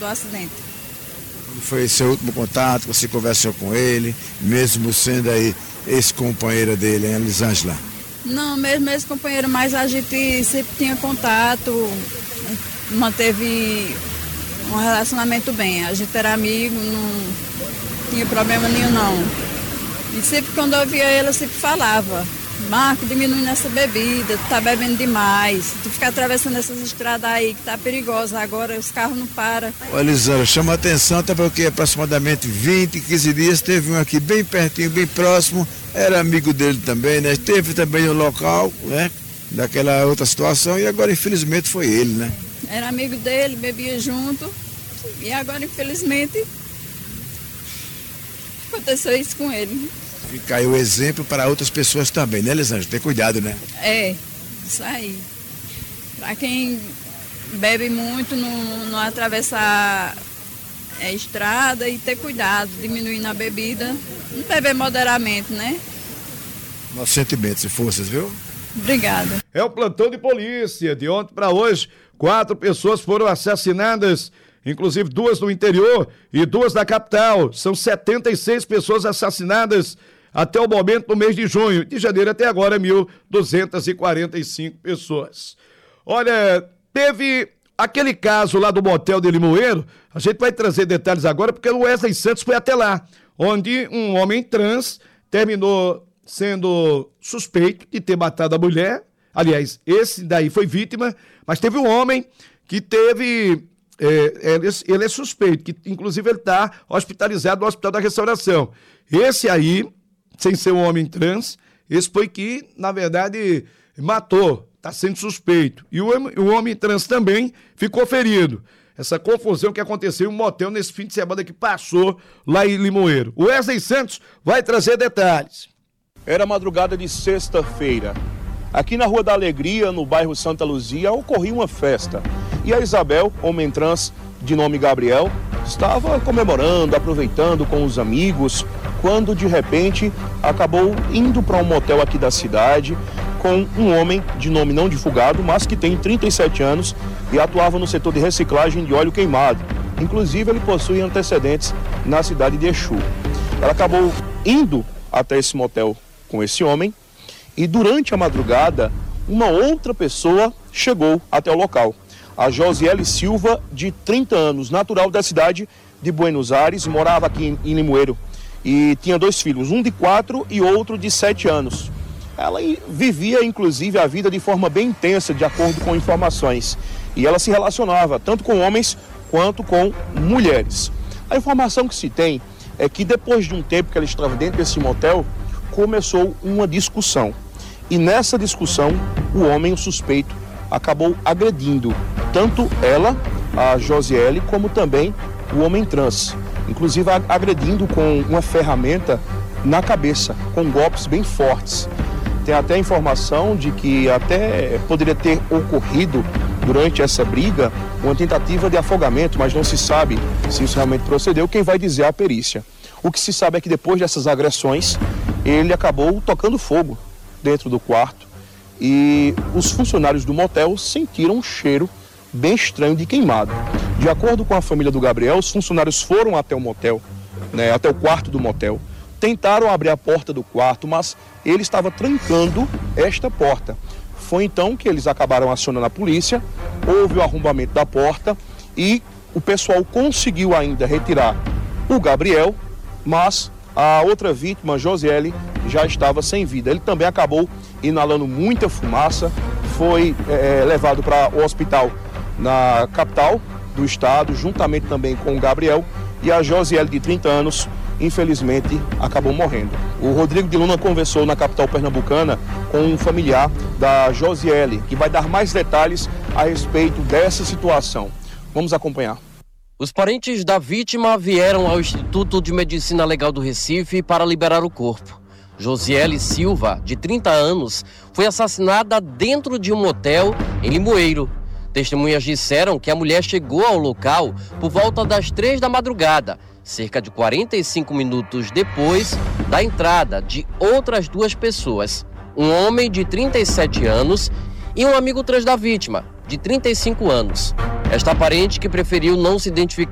do acidente. Foi seu último contato, você conversou com ele, mesmo sendo aí ex-companheira dele, em Elisângela? Não, mesmo ex-companheira, mas a gente sempre tinha contato, manteve um relacionamento bem. A gente era amigo, não tinha problema nenhum não. E sempre quando eu via ele, eu sempre falava: Marco, diminui nessa bebida, tu tá bebendo demais, tu fica atravessando essas estradas aí que tá perigosa, agora os carros não param. Elisângela, chama a atenção até porque aproximadamente 20, 15 dias teve um aqui bem pertinho, bem próximo, era amigo dele também, né? Teve também no local, né? Daquela outra situação e agora infelizmente foi ele, né? Era amigo dele, bebia junto e agora infelizmente aconteceu isso com ele. Fica aí o exemplo para outras pessoas também, né, Elisângela? Tem cuidado, né? É, isso aí. Para quem bebe muito, não atravessar a estrada e ter cuidado, diminuir na bebida, não beber moderadamente, né? Nossos sentimentos e forças, viu? Obrigada. É o plantão de polícia. De ontem para hoje, 4 pessoas foram assassinadas, inclusive 2 no interior e 2 na capital. São 76 pessoas assassinadas até o momento no mês de junho. De janeiro até agora, 1.245 pessoas. Olha, teve aquele caso lá do motel de Limoeiro. A gente vai trazer detalhes agora, porque o Wesley Santos foi até lá, onde um homem trans terminou sendo suspeito de ter matado a mulher. Aliás, esse daí foi vítima, mas teve um homem que teve... ele é suspeito, que inclusive ele está hospitalizado no Hospital da Restauração. Esse aí, sem ser um homem trans, esse foi que, na verdade, matou, está sendo suspeito. E o homem trans também ficou ferido. Essa confusão que aconteceu em um motel nesse fim de semana que passou lá em Limoeiro. O Wesley Santos vai trazer detalhes. Era madrugada de sexta-feira. Aqui na Rua da Alegria, no bairro Santa Luzia, ocorria uma festa. E a Isabel, homem trans de nome Gabriel, estava comemorando, aproveitando com os amigos, quando de repente acabou indo para um motel aqui da cidade com um homem de nome não divulgado, mas que tem 37 anos e atuava no setor de reciclagem de óleo queimado. Inclusive ele possui antecedentes na cidade de Exu. Ela acabou indo até esse motel com esse homem e durante a madrugada uma outra pessoa chegou até o local. A Josiele Silva, de 30 anos, natural da cidade de Buenos Aires, morava aqui em Limoeiro e tinha 2 filhos, um de 4 e outro de 7 anos. Ela vivia, inclusive, a vida de forma bem intensa, de acordo com informações. E ela se relacionava tanto com homens quanto com mulheres. A informação que se tem é que depois de um tempo que ela estava dentro desse motel, começou uma discussão. E nessa discussão, o homem, o suspeito, acabou agredindo tanto ela, a Josiele, como também o homem trans. Inclusive agredindo com uma ferramenta na cabeça, com golpes bem fortes. Tem até informação de que até poderia ter ocorrido durante essa briga uma tentativa de afogamento, mas não se sabe se isso realmente procedeu. Quem vai dizer é a perícia. O que se sabe é que depois dessas agressões, ele acabou tocando fogo dentro do quarto e os funcionários do motel sentiram um cheiro bem estranho de queimado. De acordo com a família do Gabriel, os funcionários foram até o motel, até o quarto do motel, tentaram abrir a porta do quarto, mas ele estava trancando esta porta. Foi então que eles acabaram acionando a polícia, houve o arrombamento da porta e o pessoal conseguiu ainda retirar o Gabriel, mas a outra vítima, Josiele, já estava sem vida. Ele também acabou inalando muita fumaça, foi levado para o hospital na capital do estado, juntamente também com o Gabriel, e a Josiele, de 30 anos, infelizmente, acabou morrendo. O Rodrigo de Luna conversou na capital pernambucana com um familiar da Josiele, que vai dar mais detalhes a respeito dessa situação. Vamos acompanhar. Os parentes da vítima vieram ao Instituto de Medicina Legal do Recife para liberar o corpo. Josiele Silva, de 30 anos, foi assassinada dentro de um motel em Limoeiro. Testemunhas disseram que a mulher chegou ao local por volta das 3 da madrugada, cerca de 45 minutos depois da entrada de outras 2 pessoas, um homem de 37 anos e um amigo trans da vítima, de 35 anos. Esta parente, que preferiu não se identificar,